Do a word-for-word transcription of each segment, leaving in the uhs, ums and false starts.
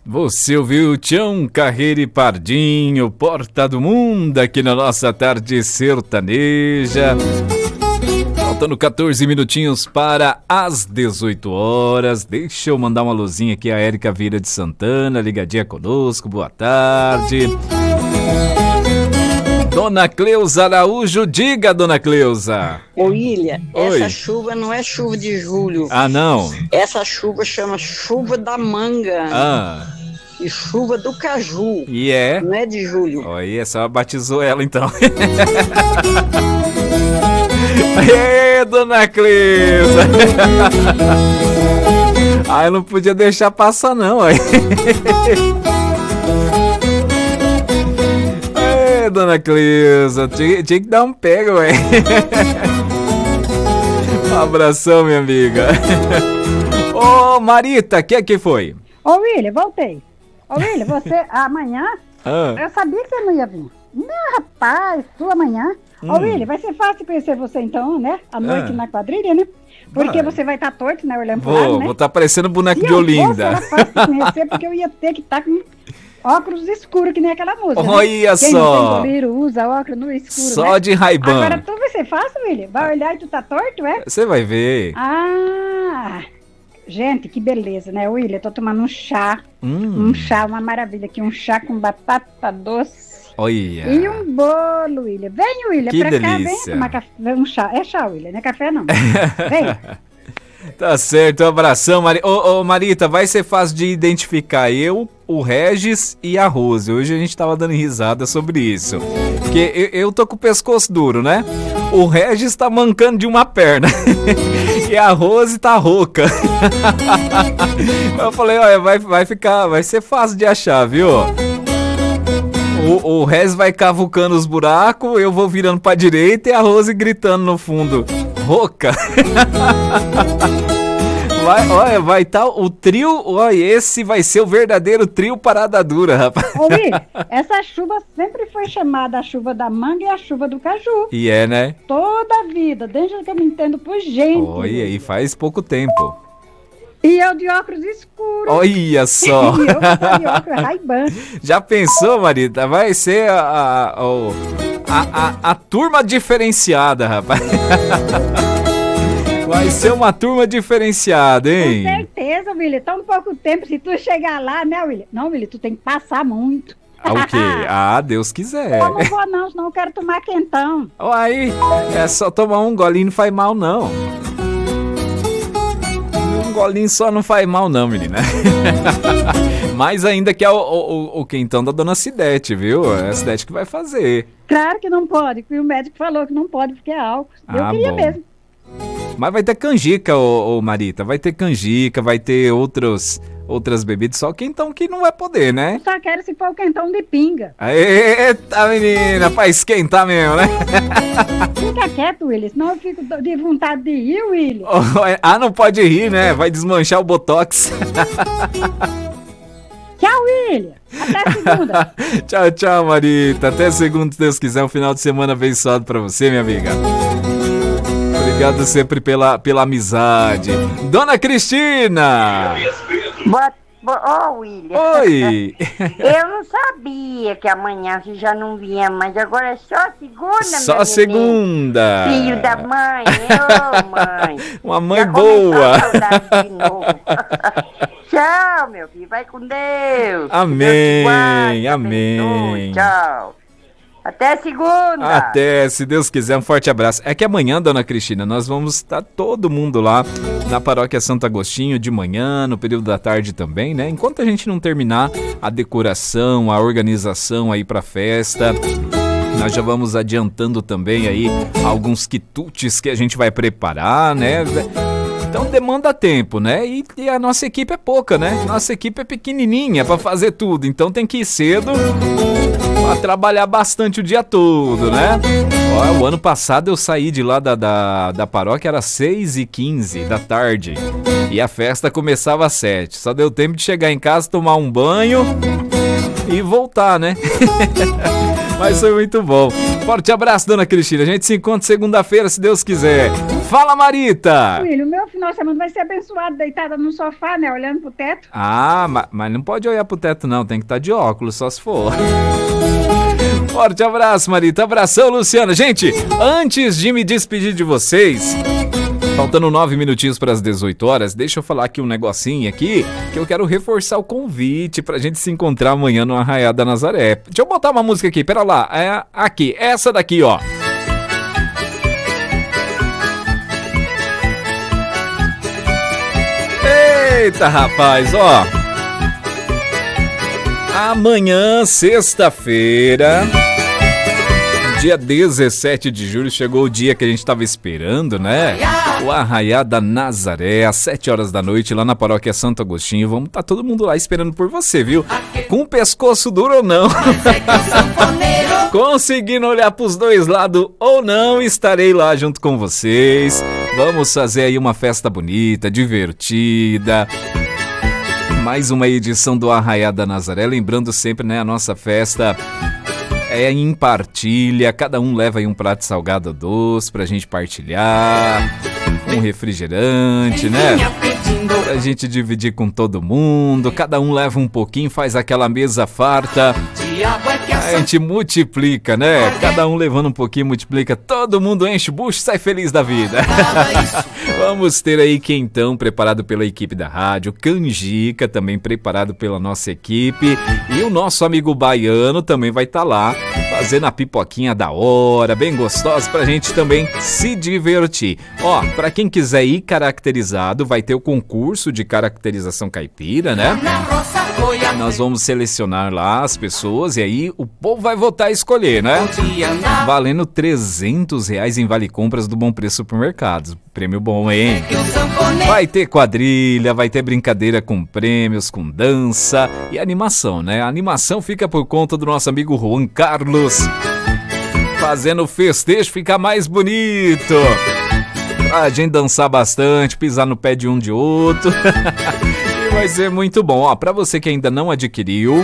Você ouviu Tião Carreiro e Pardinho, Porta do Mundo, aqui na nossa tarde sertaneja. Faltando quatorze minutinhos para as dezoito horas. Deixa eu mandar uma luzinha aqui a Érica Vieira de Santana, ligadinha conosco, boa tarde. Dona Cleusa Araújo, diga, Dona Cleusa. Ô, William, Oi. essa chuva não é chuva de julho. Ah, não? Essa chuva chama chuva da manga. Ah. E chuva do caju. E é? Não é de julho. Olha, só batizou ela então. Ê, Dona Cleusa. Ah, eu não podia deixar passar não. Aí. Ê, Dona Cleusa, tinha, tinha que dar um pega, ué. Um abração, minha amiga. Ô, Marita, que que foi? Ô, William, voltei. Ô, William, você amanhã, Ah. eu sabia que você não ia vir. Não, rapaz, tu amanhã. Hum. Ô, William, vai ser fácil conhecer você então, né? À noite Ah. na quadrilha, né? Porque Vai. você vai estar torto, né? Olhando pro lado, Vou, né? vou estar parecendo boneco Se de eu fosse, Olinda. era fácil conhecer, porque eu ia ter que estar com óculos escuros, que nem aquela música. Olha né? Quem só. não tem goleiro usa óculos no escuro, Só né? de Ray-Ban. Agora tu vai ser fácil, William? Vai olhar e tu tá torto, é? Você vai ver. Ah, gente, que beleza, né, William? Eu tô tomando um chá, Hum. um chá, uma maravilha aqui, um chá com batata doce Olha. e um bolo, William. Vem, William, Que pra cá, delícia. vem tomar café, um chá. É chá, William, não é café não. Vem. Tá certo, um abração, Mari... Ô, ô, Marita, vai ser fácil de identificar eu, o Regis e a Rose. Hoje a gente tava dando risada sobre isso. Porque eu, eu tô com o pescoço duro, né? O Regis tá mancando de uma perna. E a Rose tá rouca. Eu falei, olha, vai, vai ficar, vai ser fácil de achar, viu? O, o Regis vai cavucando os buracos, eu vou virando pra direita e a Rose gritando no fundo. Rouca. Vai, olha, vai estar o trio, olha, esse vai ser o verdadeiro trio parada dura, rapaz. Ô, William, essa chuva sempre foi chamada a chuva da manga e a chuva do caju. E é, né? Toda a vida, desde que eu me entendo por gente. Olha, e faz pouco tempo. E eu de óculos escuros. Olha só. E eu de óculos Ray-Ban. Já pensou, Marita? Vai ser a, a, o- a, a, a turma diferenciada, rapaz. Vai ser uma turma diferenciada, Com hein? certeza, William. Tão pouco tempo, se tu chegar lá, né, William? Não, William, tu tem que passar muito. Ah, o quê? Ah, Deus quiser. Eu não vou não, senão eu quero tomar quentão. Ó, aí, é só tomar um golinho, não faz mal, não. Um golinho só não faz mal, não, menina. Mais ainda que é o, o, o quentão da dona Cidete, viu? É a Cidete que vai fazer. Claro que não pode, porque o médico falou que não pode porque é álcool. Eu Ah, queria bom. mesmo. Mas vai ter canjica, ô, ô Marita. Vai ter canjica, vai ter outros, outras bebidas. Só quentão que não vai poder, né? Eu só quero se for o quentão de pinga. Eita, menina, pra esquentar mesmo, né? Fica quieto, William, senão eu fico de vontade de ir, William. Ah, não pode rir, né? Vai desmanchar o botox. Tchau, William. Até segunda. Tchau, tchau, Marita. Até segunda, se Deus quiser. Um final de semana abençoado pra você, minha amiga. Obrigado sempre pela, pela amizade. Dona Cristina! Boa, boa, ô, William. Oi! Eu não sabia que amanhã você já não vinha, mas agora é só segunda, Só meu segunda! neném. Filho da mãe, ô mãe. Uma mãe Já começou boa! a saudade de novo. Tchau, meu filho, vai com Deus. Amém, Deus te guarde, amém. abençoe. Tchau. Até segunda. Até, se Deus quiser, um forte abraço. É que amanhã, Dona Cristina, nós vamos estar todo mundo lá na Paróquia Santo Agostinho de manhã, no período da tarde também, né? Enquanto a gente não terminar a decoração, a organização aí pra festa, nós já vamos adiantando também aí alguns quitutes que a gente vai preparar, né? Então demanda tempo, né? E, e a nossa equipe é pouca, né? Nossa equipe é pequenininha pra fazer tudo, então tem que ir cedo pra trabalhar bastante o dia todo, né? Ó, o ano passado eu saí de lá da, da, da paróquia, era seis e quinze da tarde e a festa começava às sete. Só deu tempo de chegar em casa, tomar um banho e voltar, né? Mas foi muito bom. Forte abraço, Dona Cristina. A gente se encontra segunda-feira, se Deus quiser. Fala, Marita! William, o meu final de semana vai ser abençoado, deitada no sofá, né? Olhando pro teto. Ah, ma- mas não pode olhar pro teto não, tem que estar de óculos, só se for. Forte abraço, Marita. Abração, Luciana. Gente, antes de me despedir de vocês, faltando nove minutinhos para as dezoito horas, deixa eu falar aqui um negocinho aqui, que eu quero reforçar o convite pra gente se encontrar amanhã no Arraiá da Nazaré. Deixa eu botar uma música aqui, pera lá, é aqui, essa daqui, ó. Eita, rapaz, ó. Amanhã, sexta-feira, dia dezessete de julho, chegou o dia que a gente estava esperando, né? O Arraiá da Nazaré, às sete horas da noite, lá na paróquia Santo Agostinho. Vamos estar tá todo mundo lá esperando por você, viu? Com o pescoço duro ou não. Conseguindo olhar pros dois lados ou não, estarei lá junto com vocês. Vamos fazer aí uma festa bonita, divertida. Mais uma edição do Arraiá da Nazaré. Lembrando sempre, né, a nossa festa é em partilha. Cada um leva aí um prato salgado doce pra gente partilhar. Um refrigerante, né? Pra gente dividir com todo mundo. Cada um leva um pouquinho, faz aquela mesa farta. A gente multiplica, né? Cada um levando um pouquinho, multiplica. Todo mundo enche o bucho, sai feliz da vida. Vamos ter aí quentão preparado pela equipe da rádio, canjica também preparado pela nossa equipe. E o nosso amigo baiano também vai estar lá, fazendo a pipoquinha da hora, bem gostosa, pra gente também se divertir. Ó, pra quem quiser ir caracterizado, vai ter o concurso de caracterização caipira, né? Nós vamos selecionar lá as pessoas e aí o povo vai votar e escolher, né? Valendo trezentos reais em Vale Compras do Bom Preço Supermercados. Prêmio bom, hein? Vai ter quadrilha, vai ter brincadeira com prêmios, com dança e animação, né? A animação fica por conta do nosso amigo Juan Carlos, fazendo o festejo ficar mais bonito. A gente dançar bastante, pisar no pé de um de outro. E vai ser muito bom. Ó, pra você que ainda não adquiriu,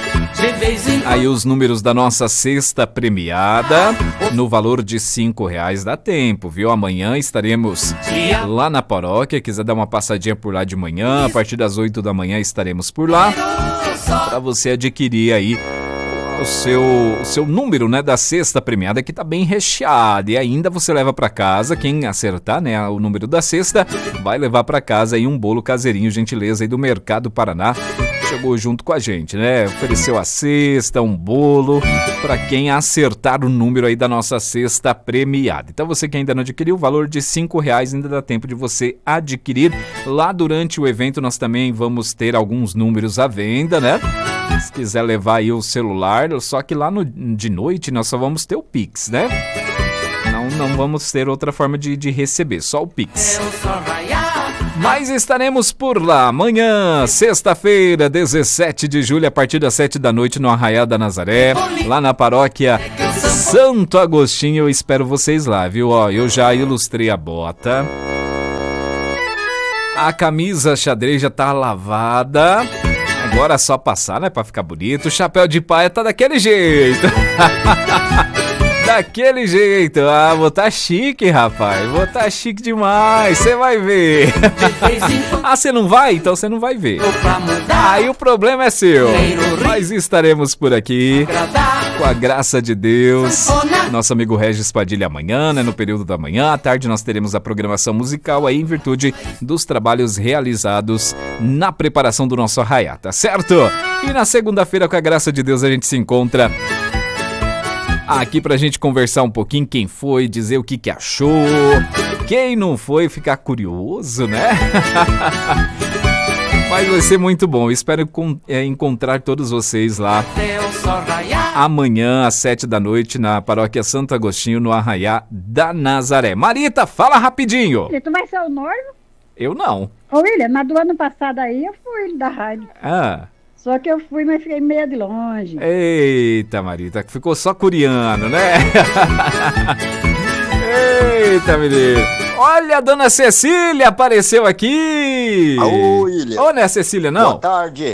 aí os números da nossa cesta premiada, no valor de cinco reais, dá tempo, viu? Amanhã estaremos lá na paróquia. Quiser dar uma passadinha por lá de manhã, a partir das oito da manhã estaremos por lá, para você adquirir aí o seu, o seu número, né, da cesta premiada, que tá bem recheado. E ainda você leva para casa, quem acertar, né, o número da cesta, vai levar para casa aí um bolo caseirinho, gentileza aí do Mercado Paraná. Chegou junto com a gente, né? Ofereceu a cesta, um bolo, para quem acertar o número aí da nossa cesta premiada. Então você que ainda não adquiriu, o valor de cinco reais ainda dá tempo de você adquirir. Lá durante o evento nós também vamos ter alguns números à venda, né? Se quiser levar aí o celular, só que lá no, de noite nós só vamos ter o Pix, né? Não, não vamos ter outra forma de, de receber, só o Pix. Mas estaremos por lá amanhã, sexta-feira, dezessete de julho, a partir das sete da noite no Arraiá da Nazaré, lá na paróquia Santo Agostinho. Eu espero vocês lá, viu? Ó, eu já ilustrei a bota, a camisa xadrez já tá lavada, agora é só passar, né, pra ficar bonito. O chapéu de paia tá daquele jeito. Daquele jeito. Ah, vou tá chique, rapaz. Vou tá chique demais. Você vai ver. Ah, você não vai? Então você não vai ver. Aí o problema é seu. Mas estaremos por aqui, com a graça de Deus. Nosso amigo Regis Padilha amanhã, né? No período da manhã. À tarde nós teremos a programação musical aí, em virtude dos trabalhos realizados na preparação do nosso arraiá, tá certo? E na segunda-feira, com a graça de Deus, a gente se encontra aqui pra gente conversar um pouquinho, quem foi, dizer o que que achou, quem não foi, ficar curioso, né? Mas vai ser muito bom, espero com, é, encontrar todos vocês lá amanhã às sete da noite na paróquia Santo Agostinho, no Arraiá da Nazaré. Marita, fala rapidinho. Tu vai ser o noivo? Eu não. Ô William, mas do ano passado aí eu fui da rádio. Ah. Só que eu fui, mas fiquei meio de longe. Eita, Marita, ficou só curiando, né? Eita, menino. Olha, a dona Cecília apareceu aqui. Ô, William. Ô, não é a Cecília, não? Boa tarde.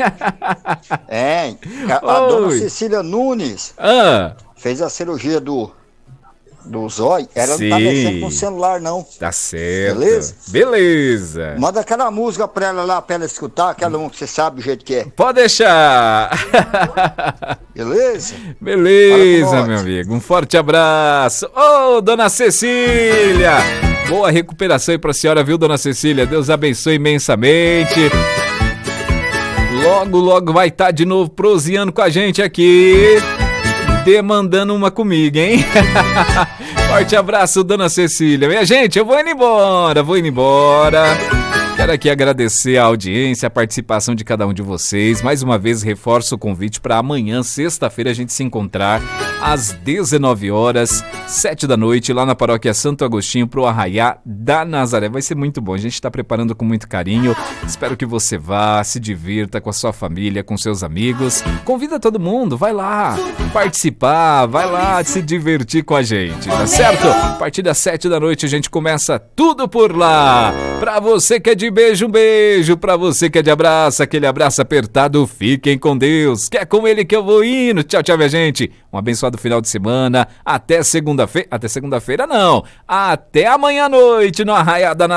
É, a, a dona Cecília Nunes ah. fez a cirurgia do, do zóio, ela Sim. não tá mexendo com o celular, não. Tá certo. Beleza? Beleza. Manda aquela música pra ela lá, pra ela escutar, aquela uma que você sabe o jeito que é. Pode deixar. Beleza? Beleza, Fala com meu nós. amigo. Um forte abraço. Ô, dona Cecília. Boa recuperação aí pra senhora, viu, dona Cecília? Deus abençoe imensamente. Logo, logo vai estar de novo proseando com a gente aqui, demandando uma comigo, hein? Forte abraço, dona Cecília. Minha gente, eu vou indo embora, vou indo embora. Quero aqui agradecer a audiência, a participação de cada um de vocês. Mais uma vez, reforço o convite para amanhã, sexta-feira, a gente se encontrar às dezenove horas, sete da noite, lá na Paróquia Santo Agostinho, pro Arraiá da Nazaré. Vai ser muito bom, a gente está preparando com muito carinho. Espero que você vá, se divirta com a sua família, com seus amigos. Convida todo mundo, vai lá participar, vai lá se divertir com a gente, tá certo? A partir das sete da noite a gente começa tudo por lá. Pra você que é de beijo, um beijo. Pra você que é de abraço, aquele abraço apertado. Fiquem com Deus, que é com Ele que eu vou indo. Tchau, tchau, minha gente. Um abençoado final de semana. Até segunda-feira. Até segunda-feira, não. Até amanhã à noite no Arraiá da Nazaré.